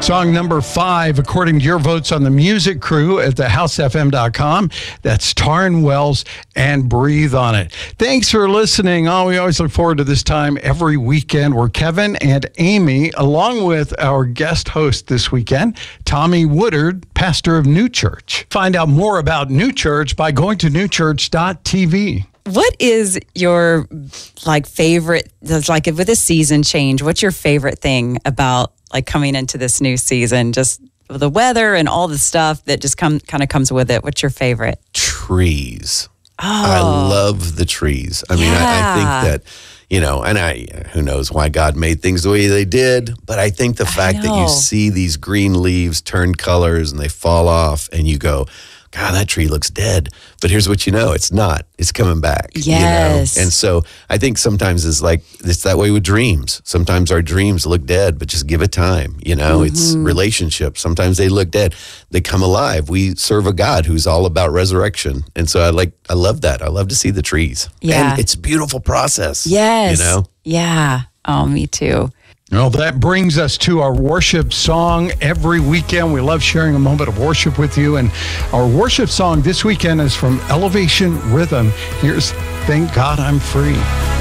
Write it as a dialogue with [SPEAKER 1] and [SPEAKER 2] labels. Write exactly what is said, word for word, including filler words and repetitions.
[SPEAKER 1] Song number five, according to your votes on the music crew at the house f m dot com. That's Taryn Wells and Breathe on It. Thanks for listening. Oh, we always look forward to this time every weekend where Kevin and Amy, along with our guest host this weekend, Tommy Woodard, pastor of New Church. Find out more about New Church by going to new church dot t v.
[SPEAKER 2] What is your like favorite, like with a season change, what's your favorite thing about like coming into this new season? Just the weather and all the stuff that just come kind of comes with it. What's your favorite?
[SPEAKER 3] Trees.
[SPEAKER 2] Oh.
[SPEAKER 3] I love the trees. I mean,
[SPEAKER 2] Yeah.
[SPEAKER 3] I, I think that, you know, and I, who knows why God made things the way they did, but I think the fact that
[SPEAKER 2] know.
[SPEAKER 3] you see these green leaves turn colors and they fall off and you go, God, that tree looks dead. But here's what you know, it's not. It's coming back.
[SPEAKER 2] Yes.
[SPEAKER 3] You know? And so I think sometimes it's like, it's that way with dreams. Sometimes our dreams look dead, but just give it time. You know,
[SPEAKER 2] Mm-hmm.
[SPEAKER 3] it's relationships. Sometimes they look dead. They come alive. We serve a God who's all about resurrection. And so I like, I love that. I love to see the trees.
[SPEAKER 2] Yeah.
[SPEAKER 3] And it's a beautiful process.
[SPEAKER 2] Yes.
[SPEAKER 3] You know?
[SPEAKER 2] Yeah. Oh, me too.
[SPEAKER 1] Well, that brings us to our worship song every weekend. We love sharing a moment of worship with you. And our worship song this weekend is from Elevation Rhythm. Here's Thank God I'm Free.